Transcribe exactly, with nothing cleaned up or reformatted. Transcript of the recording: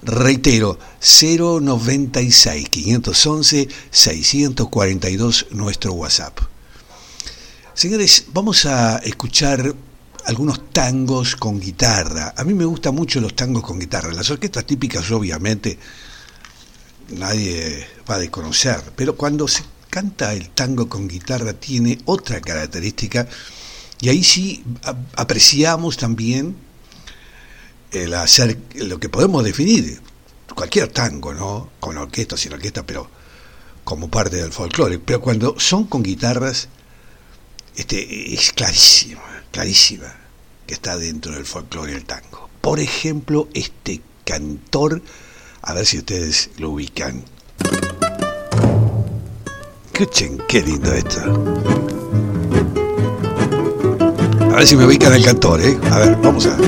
Reitero, cero noventa y seis, quinientos once, seiscientos cuarenta y dos, nuestro WhatsApp. Señores, vamos a escuchar algunos tangos con guitarra. A mí me gustan mucho los tangos con guitarra. Las orquestas típicas, obviamente, nadie va a desconocer, pero cuando se canta el tango con guitarra tiene otra característica, y ahí sí apreciamos también el hacer lo que podemos definir cualquier tango, ¿no? Con orquesta, sin orquesta, pero como parte del folclore. Pero cuando son con guitarras, este es clarísima, clarísima que está dentro del folclore el tango. Por ejemplo, este cantor, a ver si ustedes lo ubican. Escuchen, qué lindo esto. A ver si me ubican el cantor, ¿eh? A ver, vamos a ver.